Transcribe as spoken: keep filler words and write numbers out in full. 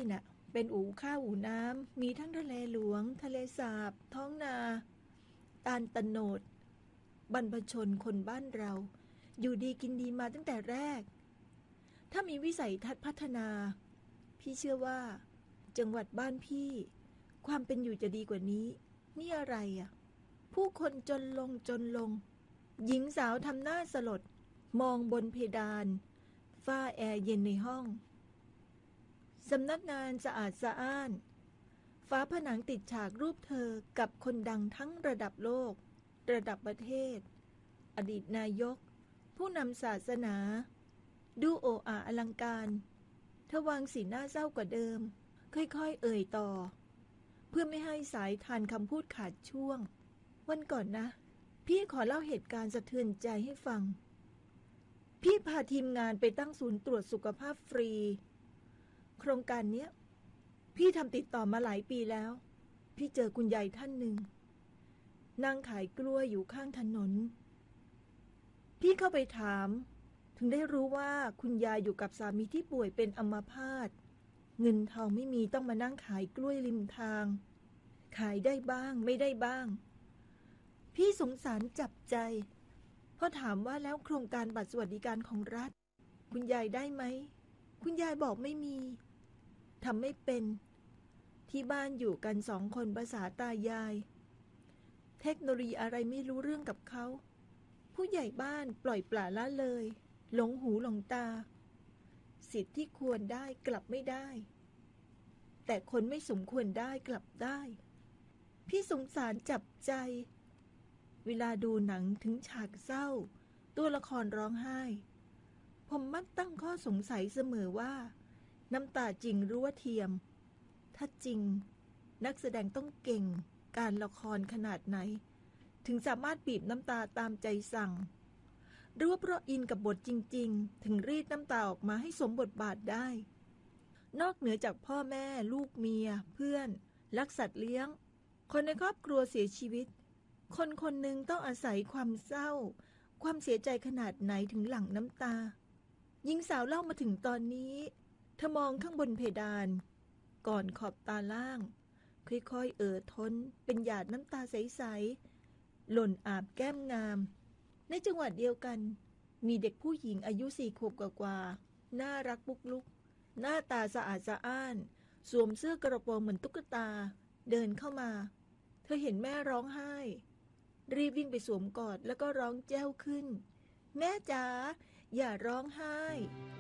น่ะเป็นอู่ข้าวอู่น้ำมีทั้งทะเลหลวงทะเลสาบท้องนาตาลตะโนดบรรพชนคนบ้านเราอยู่ดีกินดีมาตั้งแต่แรกถ้ามีวิสัยทัศน์พัฒนาพี่เชื่อว่าจังหวัดบ้านพี่ความเป็นอยู่จะดีกว่านี้นี่อะไรอ่ะผู้คนจนลงจนลงหญิงสาวทำหน้าสลดมองบนเพดานฝ้าแอร์เย็นในห้องสำนักงานสะอาดสะอ้านฝาผนังติดฉากรูปเธอกับคนดังทั้งระดับโลกระดับประเทศอดีตนายกผู้นำศาสนาดูโออาอลังการเธอวางสีหน้าเศร้ากว่าเดิมค่อยๆเอ่ยต่อเพื่อไม่ให้สายทานคำพูดขาดช่วงวันก่อนนะพี่ขอเล่าเหตุการณ์สะเทือนใจให้ฟังพี่พาทีมงานไปตั้งศูนย์ตรวจสุขภาพฟรีโครงการเนี้ยพี่ทำติดต่อมาหลายปีแล้วพี่เจอคุณยายท่านหนึ่งนั่งขายกล้วยอยู่ข้างถนนพี่เข้าไปถามถึงได้รู้ว่าคุณยายอยู่กับสามีที่ป่วยเป็นอัมพาตเงินทองไม่มีต้องมานั่งขายกล้วยริมทางขายได้บ้างไม่ได้บ้างพี่สงสารจับใจพอถามว่าแล้วโครงการบัตรสวัสดิการของรัฐคุณยายได้ไหมคุณยายบอกไม่มีทำไม่เป็นที่บ้านอยู่กันสองคนภาษาตายายเทคโนโลยีอะไรไม่รู้เรื่องกับเขาผู้ใหญ่บ้านปล่อยปละละเลยหลงหูหลงตาสิทธิ์ที่ควรได้กลับไม่ได้แต่คนไม่สมควรได้กลับได้พี่สงสารจับใจเวลาดูหนังถึงฉากเศร้าตัวละครร้องไห้ผมมักตั้งข้อสงสัยเสมอว่าน้ำตาจริงหรือว่าเทียมถ้าจริงนักแสดงต้องเก่งการละครขนาดไหนถึงสามารถบีบน้ำตาตามใจสั่งหรือว่าเพราะอินกับบทจริงๆถึงรีดน้ำตาออกมาให้สมบทบาทได้นอกเหนือจากพ่อแม่ลูกเมียเพื่อนรักสัตว์เลี้ยงคนในครอบครัวเสียชีวิตคนคนหนึ่งต้องอาศัยความเศร้าความเสียใจขนาดไหนถึงหลั่งน้ำตาหญิงสาวเล่ามาถึงตอนนี้เธอมองข้างบนเพดานก่อนขอบตาล่างค่อยๆเอ่อท้นเป็นหยาดน้ำตาใสๆหล่นอาบแก้มงามในจังหวัดเดียวกันมีเด็กผู้หญิงอายุสี่ขวบกว่าๆน่ารักปุกลุกหน้าตาสะอาดสะอ้านสวมเสื้อกระโปรงเหมือนตุ๊กตาเดินเข้ามาเธอเห็นแม่ร้องไห้รีบวิ่งไปสวมกอดแล้วก็ร้องแจ้วขึ้นแม่จ๋าอย่าร้องไห้